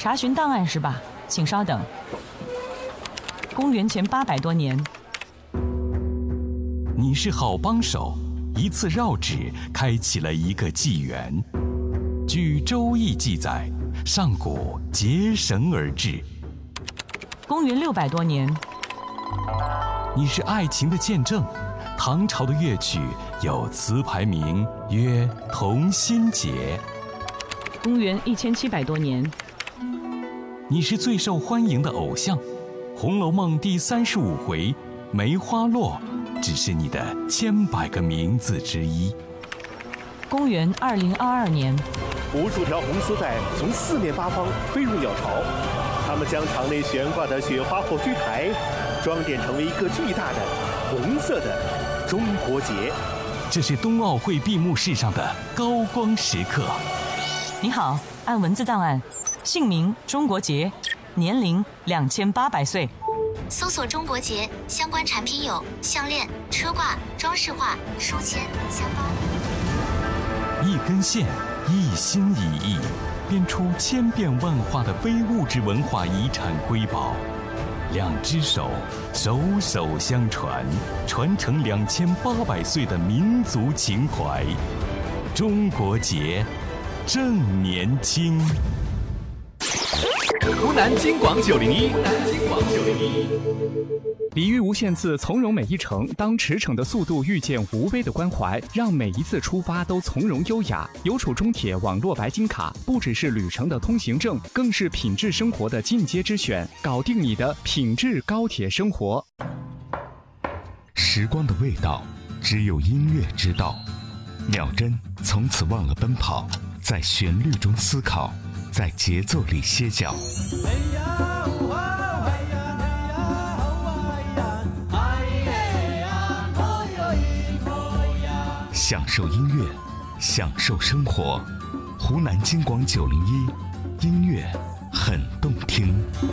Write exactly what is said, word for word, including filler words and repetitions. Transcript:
查询档案是吧？请稍等。公元前八百多年， 你是好帮手，一次绕指开启了一个纪元。据《周易》记载，上古结绳而治。 公元六百多年， 你是爱情的见证。唐朝的乐曲有词牌名曰《同心结》。 公元一千七百多年， 你是最受欢迎的偶像，《红楼梦》第三十五回梅花落只是你的千百个名字之一。 公元二零二二年， 无数条红丝带从四面八方飞入鸟巢，它们将场内悬挂的雪花火炬台装点成为一个巨大的红色的中国结。 这是冬奥会闭幕式上的高光时刻。 你好，按文字档案，姓名中国结，年龄两千八百岁。 搜索中国结相关产品有项链、车挂、装饰画、书签、香包。 一根线，一心一意，编出千变万化的非物质文化遗产瑰宝。两只手，手手相传，传承两千八百岁的民族情怀。中国结，正年轻。 湖南金广九零一，湖南金广九零一。礼遇无限次，从容每一程。当驰骋的速度遇见无微的关怀，让每一次出发都从容优雅。邮储中铁网络白金卡不只是旅程的通行证，更是品质生活的进阶之选。搞定你的品质高铁生活。 时光的味道，只有音乐知道。秒针从此忘了奔跑，在旋律中思考，在节奏里歇脚。享受音乐，享受生活。湖南金广九零一，音乐很动听。